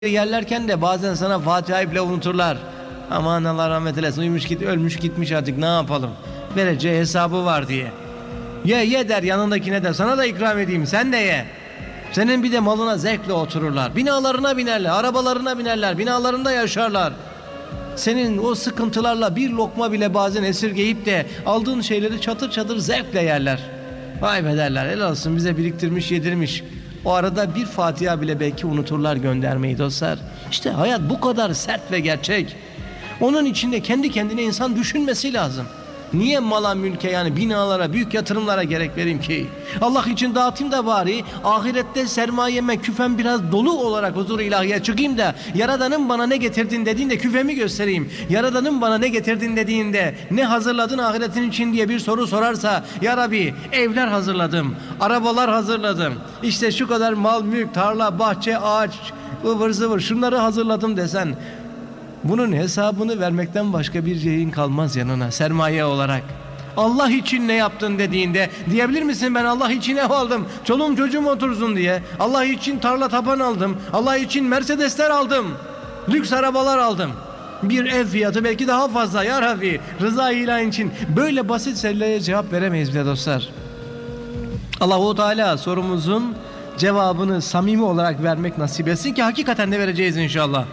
yerlerken de bazen sana Fatiha bile unuturlar. Aman Allah rahmet eylesin, uyumuş git, ölmüş gitmiş, artık ne yapalım, vereceği hesabı var diye. Ye der, yanındakine de sana da ikram edeyim, sen de ye. Senin bir de malına zevkle otururlar. Binalarına binerler, arabalarına binerler, binalarında yaşarlar. Senin o sıkıntılarla bir lokma bile bazen esirgeyip de aldığın şeyleri çatır çatır zevkle yerler. Vay be derler, helal olsun bize biriktirmiş yedirmiş. O arada bir Fatiha bile belki unuturlar göndermeyi dostlar. İşte hayat bu kadar sert ve gerçek. Onun içinde kendi kendine insan düşünmesi lazım. Niye mala mülke, yani binalara, büyük yatırımlara gerek vereyim ki? Allah için dağıtayım da bari ahirette sermayeme, küfem biraz dolu olarak huzur-u ilahiye çıkayım da Yaradan'ın bana ne getirdin dediğinde küfemi göstereyim. Yaradan'ın bana ne getirdin dediğinde ne hazırladın ahiretin için diye bir soru sorarsa, Ya Rabbi evler hazırladım, arabalar hazırladım, işte şu kadar mal, mülk, tarla, bahçe, ağaç, ıvır zıvır şunları hazırladım desen, bunun hesabını vermekten başka bir şeyin kalmaz yanına sermaye olarak. Allah için ne yaptın dediğinde diyebilir misin, ben Allah için ev aldım, çoluğum çocuğum otursun diye, Allah için tarla taban aldım, Allah için Mercedesler aldım, lüks arabalar aldım, bir ev fiyatı belki daha fazla, Ya Rabbi rıza ilan için, böyle basit selleye cevap veremeyiz bile dostlar. Allah-u Teala sorumuzun cevabını samimi olarak vermek nasip etsin ki hakikaten de vereceğiz inşallah.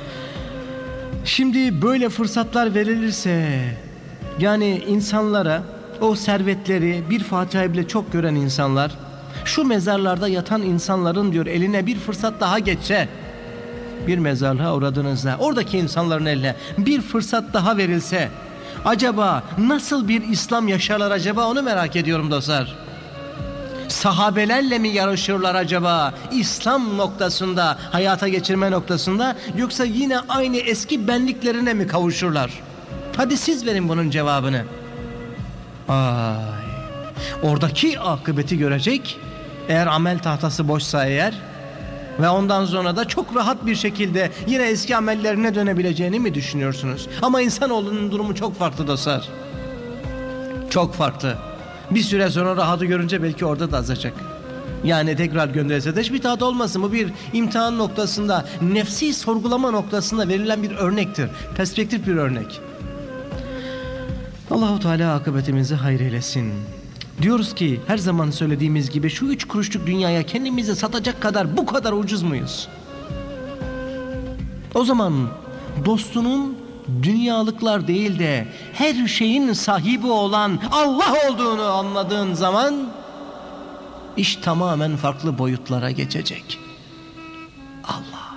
Şimdi böyle fırsatlar verilirse, yani insanlara o servetleri, bir Fatiha bile çok gören insanlar, şu mezarlarda yatan insanların diyor eline bir fırsat daha geçse, bir mezarlığa uğradığınızda oradaki insanların eline bir fırsat daha verilse, acaba nasıl bir İslam yaşarlar acaba, onu merak ediyorum dostlar. Sahabelerle mi yarışırlar acaba İslam noktasında, hayata geçirme noktasında, yoksa yine aynı eski benliklerine mi kavuşurlar? Hadi siz verin bunun cevabını. Ay, oradaki akıbeti görecek, eğer amel tahtası boşsa eğer, ve ondan sonra da çok rahat bir şekilde yine eski amellerine dönebileceğini mi düşünüyorsunuz? Ama insanoğlunun durumu çok farklı dostlar. Çok farklı. Bir süre sonra rahatı görünce belki orada da azacak. Yani tekrar gönderirse de hiçbir tat olmasın. Bu bir imtihan noktasında, nefsi sorgulama noktasında verilen bir örnektir. Perspektif bir örnek. Allah-u Teala akıbetimizi hayır eylesin. Diyoruz ki her zaman söylediğimiz gibi, şu 3 kuruşluk dünyaya kendimizi satacak kadar, bu kadar ucuz muyuz? O zaman dostunun dünyalıklar değil de her şeyin sahibi olan Allah olduğunu anladığın zaman iş tamamen farklı boyutlara geçecek. Allah,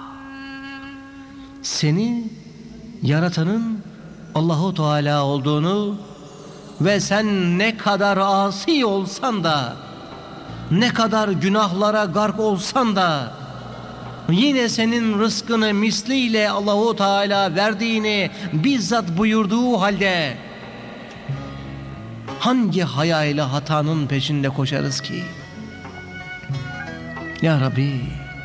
seni yaratanın Allah-u Teala olduğunu ve sen ne kadar asi olsan da, ne kadar günahlara gark olsan da, yine senin rızkını misliyle Allah-u Teala verdiğini bizzat buyurduğu halde hangi hayayla hatanın peşinde koşarız ki? Ya Rabbi,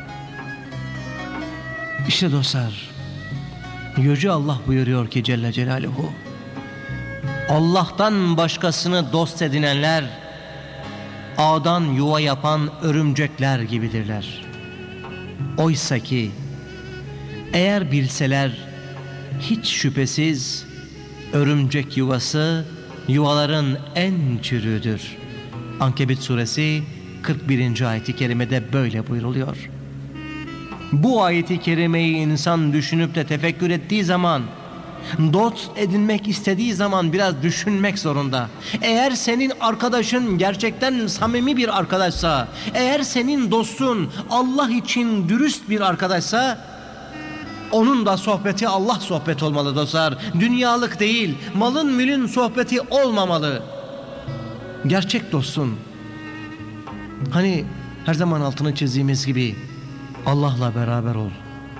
işte dostlar, Yüce Allah buyuruyor ki Celle Celaluhu, Allah'tan başkasını dost edinenler ağdan yuva yapan örümcekler gibidirler. Oysa ki eğer bilseler, hiç şüphesiz örümcek yuvası yuvaların en çürüğüdür. Ankebut suresi 41. ayet-i kerimede böyle buyruluyor. Bu ayet-i kerimeyi insan düşünüp de tefekkür ettiği zaman, dost edinmek istediği zaman biraz düşünmek zorunda. Eğer senin arkadaşın gerçekten samimi bir arkadaşsa, eğer senin dostun Allah için dürüst bir arkadaşsa, onun da sohbeti Allah sohbeti olmalı dostlar. Dünyalık değil, malın mülün sohbeti olmamalı. Gerçek dostun, hani her zaman altını çizdiğimiz gibi, Allah'la beraber ol.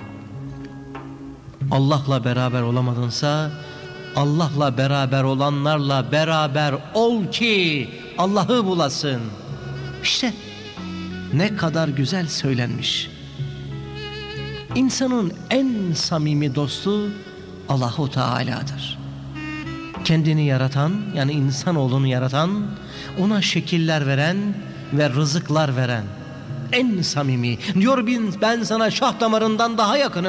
Allah'la beraber olamadınsa, Allah'la beraber olanlarla beraber ol ki Allah'ı bulasın. İşte ne kadar güzel söylenmiş. İnsanın en samimi dostu Allah-u Teala'dır. Kendini yaratan, yani insanoğlunu yaratan, ona şekiller veren ve rızıklar veren, en samimi. Diyor ben sana şah damarından daha yakınım.